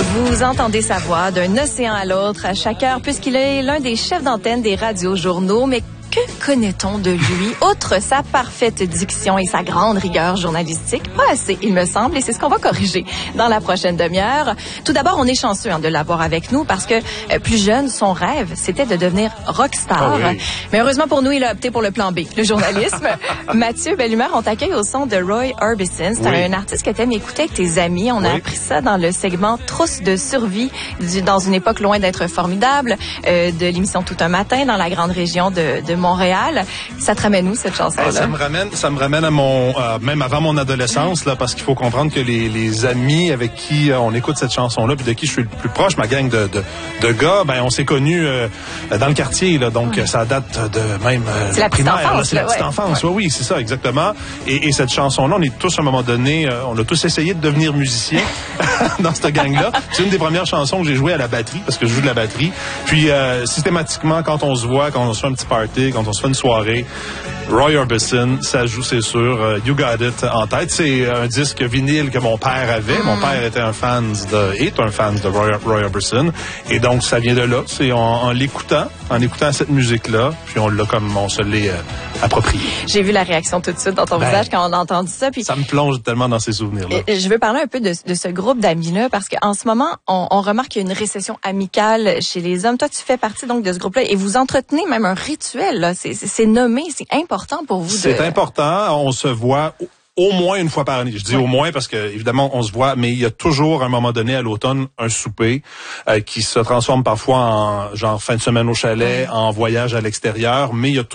Vous entendez sa voix d'un océan à l'autre à chaque heure puisqu'il est l'un des chefs d'antenne des radios-journaux. Mais que connaît-on de lui, outre sa parfaite diction et sa grande rigueur journalistique? Pas assez, il me semble, et c'est ce qu'on va corriger dans la prochaine demi-heure. Tout d'abord, on est chanceux de l'avoir avec nous parce que plus jeune, son rêve, c'était de devenir rockstar. Oh oui. Mais heureusement pour nous, il a opté pour le plan B, le journalisme. Mathieu Bellumeur, on t'accueille au son de Roy Orbison. C'est un artiste que t'aimes écouter avec tes amis. On a appris ça dans le segment Trousse de survie dans une époque loin d'être formidable de l'émission Tout un matin dans la grande région de Montréal. Ça te ramène où, cette chanson-là? Ça me ramène à mon, même avant mon adolescence, là, parce qu'il faut comprendre que les amis avec qui on écoute cette chanson-là, puis de qui je suis le plus proche, ma gang de gars, ben, on s'est connus dans le quartier, là, donc ça date de même c'est la primaire. Petite enfance, c'est la petite enfance, oui, c'est ça, exactement. Et cette chanson-là, on est tous, à un moment donné, on a tous essayé de devenir musiciens dans cette gang-là. C'est une des premières chansons que j'ai jouées à la batterie, parce que je joue de la batterie. Puis, systématiquement, quand on se voit, quand on se fait un petit party, quand on se fait une soirée, Roy Orbison, ça joue, c'est sûr. You Got It en tête. C'est un disque vinyle que mon père avait. Mon père est un fan de Roy Orbison. Et donc, ça vient de là. C'est en l'écoutant cette musique-là, puis on se l'est approprié. J'ai vu la réaction tout de suite dans ton visage quand on a entendu ça. Puis ça me plonge tellement dans ces souvenirs-là. Je veux parler un peu de ce groupe d'amis-là, parce qu'en ce moment, on remarque qu'il y a une récession amicale chez les hommes. Toi, tu fais partie donc de ce groupe-là et vous entretenez même un rituel, là. C'est nommé, c'est important pour vous. C'est important. On se voit au moins une fois par année. Je dis au moins parce que, évidemment, on se voit, mais il y a toujours, à un moment donné, à l'automne, un souper qui se transforme parfois en genre fin de semaine au chalet, en voyage à l'extérieur, mais il y a